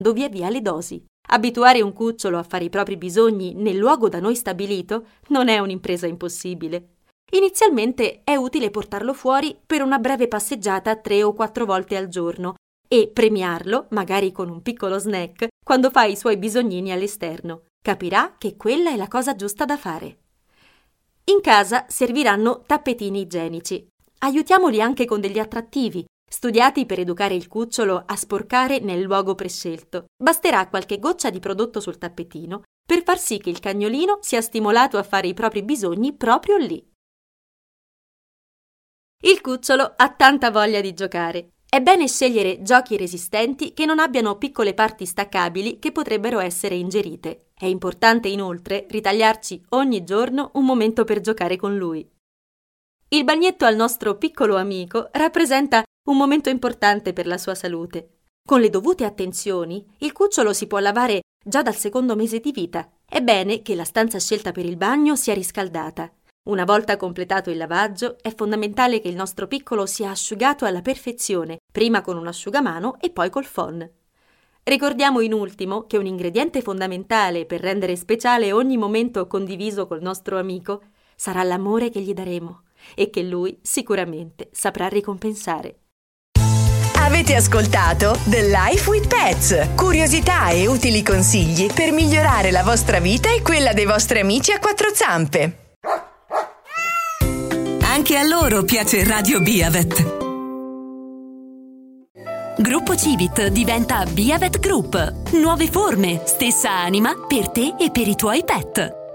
aumentando via via le dosi. Abituare un cucciolo a fare i propri bisogni nel luogo da noi stabilito non è un'impresa impossibile. Inizialmente è utile portarlo fuori per una breve passeggiata 3 o 4 volte al giorno e premiarlo, magari con un piccolo snack, quando fa i suoi bisognini all'esterno. Capirà che quella è la cosa giusta da fare. In casa serviranno tappetini igienici. Aiutiamoli anche con degli attrattivi, studiati per educare il cucciolo a sporcare nel luogo prescelto. Basterà qualche goccia di prodotto sul tappetino per far sì che il cagnolino sia stimolato a fare i propri bisogni proprio lì. Il cucciolo ha tanta voglia di giocare. È bene scegliere giochi resistenti che non abbiano piccole parti staccabili che potrebbero essere ingerite. È importante inoltre ritagliarci ogni giorno un momento per giocare con lui. Il bagnetto al nostro piccolo amico rappresenta un momento importante per la sua salute. Con le dovute attenzioni, il cucciolo si può lavare già dal 2° mese di vita. È bene che la stanza scelta per il bagno sia riscaldata. Una volta completato il lavaggio, è fondamentale che il nostro piccolo sia asciugato alla perfezione, prima con un asciugamano e poi col phon. Ricordiamo in ultimo che un ingrediente fondamentale per rendere speciale ogni momento condiviso col nostro amico sarà l'amore che gli daremo e che lui sicuramente saprà ricompensare. Avete ascoltato The Life with Pets, curiosità e utili consigli per migliorare la vostra vita e quella dei vostri amici a 4 zampe. Anche a loro piace Radio Biavet. Gruppo Civit diventa Biavet Group. Nuove forme, stessa anima per te e per i tuoi pet.